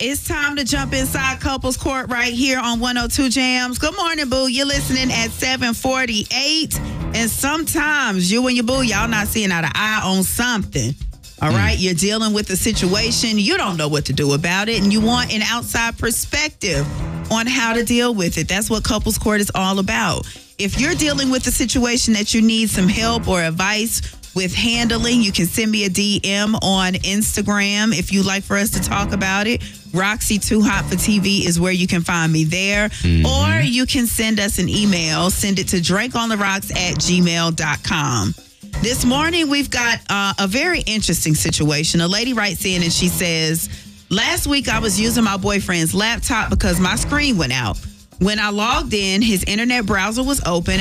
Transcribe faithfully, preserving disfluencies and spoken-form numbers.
It's time to jump inside Couples Court right here on one oh two Jams. Good morning, boo. You're listening at seven forty-eight. And sometimes you and your boo, y'all not seeing eye to eye on something. All right? Mm. You're dealing with a situation. You don't know what to do about it. And you want an outside perspective on how to deal with it. That's what Couples Court is all about. If you're dealing with a situation that you need some help or advice with handling, you can send me a D M on Instagram if you'd like for us to talk about it. Roxy Too Hot for T V is where you can find me there. Mm-hmm. Or you can send us an email. Send it to drink on the rocks at gmail dot com. This morning, we've got uh, a very interesting situation. A lady writes in and she says, last week I was using my boyfriend's laptop because my screen went out. When I logged in, his internet browser was open